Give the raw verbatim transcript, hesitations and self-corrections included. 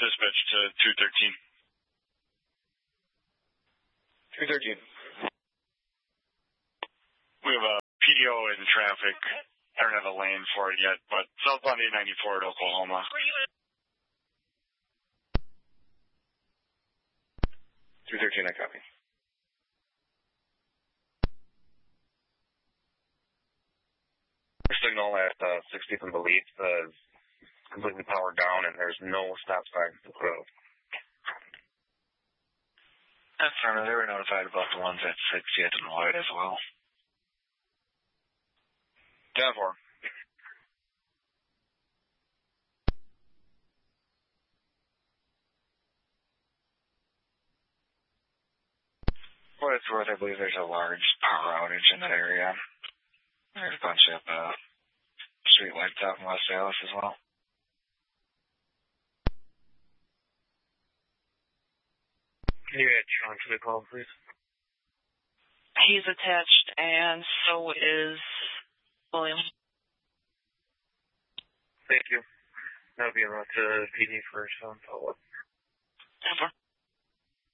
dispatch to two thirteen. two thirteen. We have a P D O in traffic. I don't have a lane for it yet, but southbound eight ninety-four at Oklahoma. two thirteen, I copy. Our signal at uh, sixtieth and Belief is completely powered down, and there's no stop sign to put out. That's fair. They were notified about the ones at sixtieth and White as well. ten four. For what it's worth, I believe there's a large power outage in that area. There's a bunch of uh, street lights out in West Dallas as well. Can you add Sean to the call, please? He's attached, and so is William. Thank you. That'll be around to P D for some follow-up. Never.